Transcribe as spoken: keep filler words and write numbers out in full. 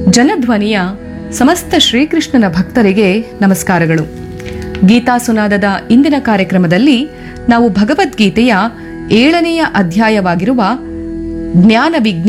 ಜನಧ್ವನಿಯ ಸಮಸ್ತ ಶ್ರೀಕೃಷ್ಣನ ಭಕ್ತರಿಗೆ ನಮಸ್ಕಾರಗಳು. ಗೀತಾ ಸುನಾದದ ಇಂದಿನ ಕಾರ್ಯಕ್ರಮದಲ್ಲಿ ನಾವು ಭಗವದ್ಗೀತೆಯ ಏಳನೆಯ ಅಧ್ಯಾಯವಾಗಿರುವ ಜ್ಞಾನ ವಿಜ್ಞಾನ